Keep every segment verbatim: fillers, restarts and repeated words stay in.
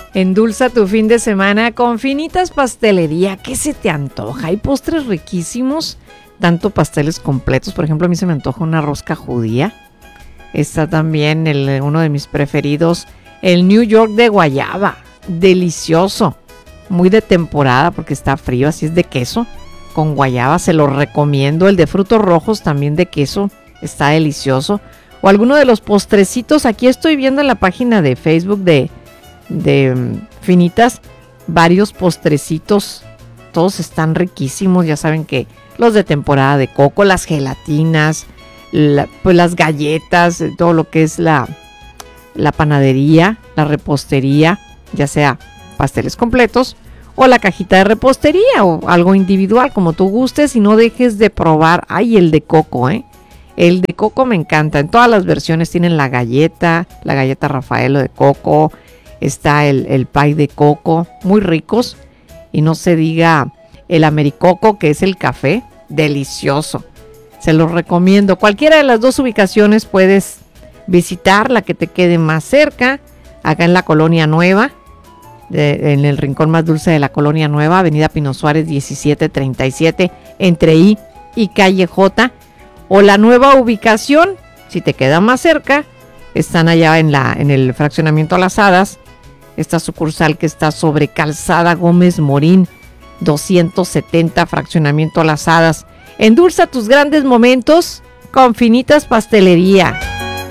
Endulza tu fin de semana con Finitas Pastelería. ¿Qué se te antoja? Hay postres riquísimos, tanto pasteles completos. Por ejemplo, a mí se me antoja una rosca judía. Está también el, uno de mis preferidos, el New York de guayaba. Delicioso. Muy de temporada porque está frío, así es de queso. Con guayaba se lo recomiendo. El de frutos rojos también de queso. Está delicioso. O alguno de los postrecitos. Aquí estoy viendo en la página de Facebook de... de um, Finitas, varios postrecitos, todos están riquísimos. Ya saben que los de temporada de coco, las gelatinas, la, pues las galletas, todo lo que es la, la panadería, la repostería, ya sea pasteles completos o la cajita de repostería o algo individual como tú gustes, y no dejes de probar. Ay, el de coco, ¿eh? El de coco me encanta, en todas las versiones tienen la galleta, la galleta Rafaelo de coco. Está el, el pie de coco, muy ricos. Y no se diga el americoco, que es el café, delicioso. Se los recomiendo. Cualquiera de las dos ubicaciones puedes visitar, la que te quede más cerca. Acá en la Colonia Nueva, de, en el rincón más dulce de la Colonia Nueva, Avenida Pino Suárez diecisiete treinta y siete, entre I y Calle J. O la nueva ubicación, si te queda más cerca, están allá en, la, en el fraccionamiento Las Hadas. Esta sucursal que está sobre Calzada Gómez Morín, doscientos setenta, fraccionamiento Las Hadas. Endulza tus grandes momentos con Finitas Pastelería.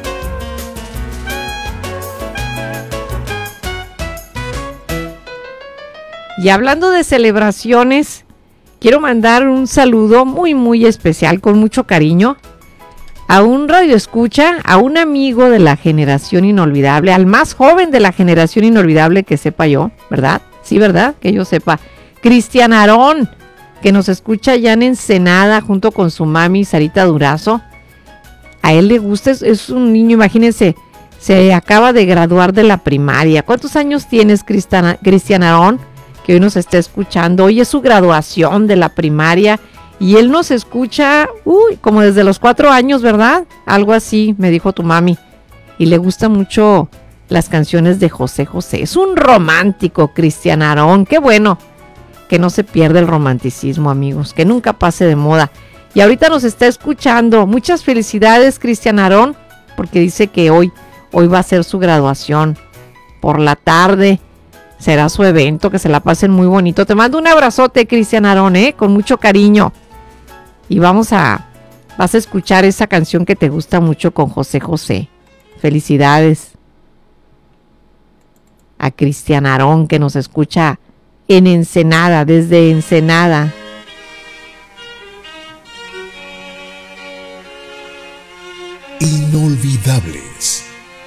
Y hablando de celebraciones, quiero mandar un saludo muy muy especial, con mucho cariño, a un radioescucha, a un amigo de la generación inolvidable, al más joven de la generación inolvidable que sepa yo, ¿verdad? Sí, ¿verdad? Que yo sepa. Cristian Aarón, que nos escucha ya en Ensenada junto con su mami Sarita Durazo. A él le gusta, es, es un niño, imagínense, se acaba de graduar de la primaria. ¿Cuántos años tienes, Cristian Aarón? Que hoy nos está escuchando. Hoy es su graduación de la primaria. Y él nos escucha, uy, como desde los cuatro años, ¿verdad? Algo así, me dijo tu mami. Y le gustan mucho las canciones de José José. Es un romántico, Cristian Aarón. Qué bueno que no se pierda el romanticismo, amigos. Que nunca pase de moda. Y ahorita nos está escuchando. Muchas felicidades, Cristian Aarón, porque dice que hoy, hoy va a ser su graduación. Por la tarde será su evento, que se la pasen muy bonito. Te mando un abrazote, Cristian Aarón, ¿eh? Con mucho cariño. Y vamos a, vas a escuchar esa canción que te gusta mucho con José José. Felicidades a Cristian Aarón, que nos escucha en Ensenada, desde Ensenada. Inolvidables.